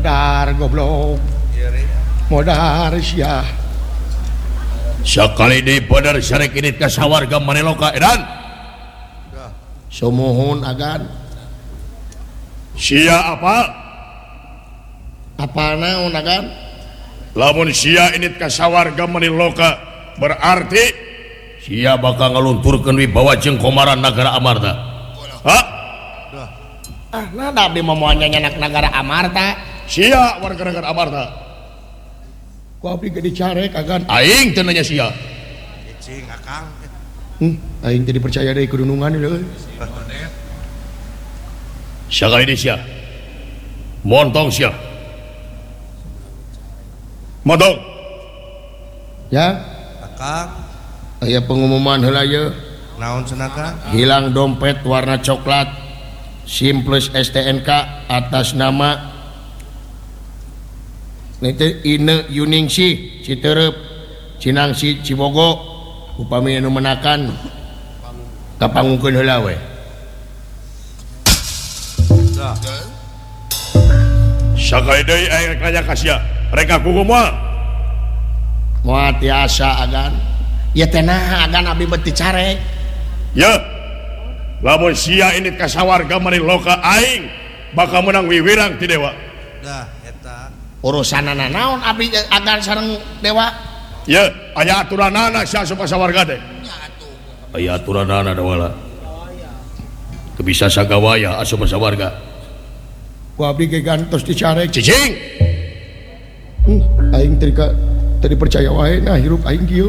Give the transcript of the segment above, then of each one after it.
modar goblok modar sia sekali di modar syarek ini ka sawarga maneloka edan sumuhun agan sia apa naon agan lamun sia ini ka sawarga maneloka berarti sia bakal ngelunturkeun wibawa jeung komaran negara Amarta nah abdi mau nyanyak negara Amarta sia warga negara Amarta ku abdi ge dicarek agan aing teu nanya sia cing akang aing teu dipercaya deui kudunungan deui sakali di sia montong sia montong ya akang aya pengumuman heula ye naon cenaka hilang dompet warna coklat SIM plus STNK atas nama Ine Yuningsi Citerep Cinangsi Cibogo upami anu menakan kapangungkeun heula we sakali deui aya kanya ka sia reka kumaha moal tiasa agan ya teh nah agan abdi beuti carek ya lamun sia ini ka sawarga maneloka aing bakal menang wiwirang ti dewa dah eta urusanana naon abdi agan sareng dewa ya aya aturanana sia asup sawarga teh aya aturanana dawala teu bisa sagawaya asup sawarga ku abdi ge gantos dicarek cicing aing tadi percaya wae nah hirup aing kieu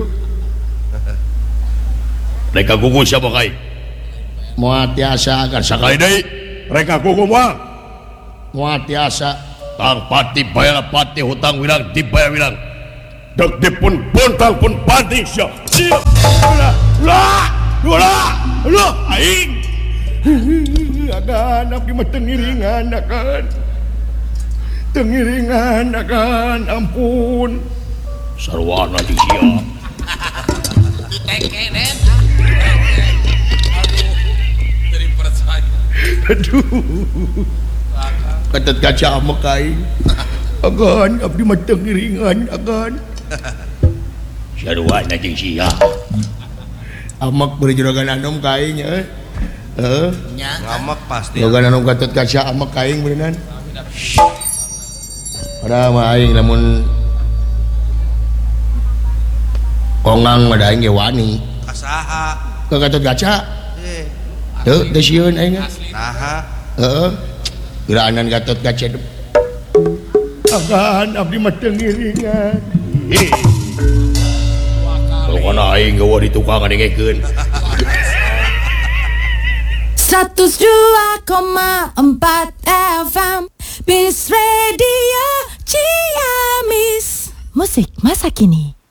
reka gugus sia bakai moal tiasa agan sakali deui reka kumaha moal tiasa tang pati bayar pati hutang wirang dibayar wirang dek dipun bontang pun panting sia lah aing agan abdi mah tengiringan agan ampun sarwana jeung sia aduh katet kaca amek aing agan abdi mah tengiringan agan sarwana jeung sia amek beri juragan anom ka aing ngamak pasti juragan anom katet kaca amek ka aing beuneunan padahal mah aing lamun kongang mah aing ge wani kasaha ka katet kaca teu sieun aing naha heeh geraanan Gatot Kaca agan abdi mah tengiringan pokona aing gawa di tukang ngadengkeun 102,4 FM Bis Radio Ciamis. Musik masa kini.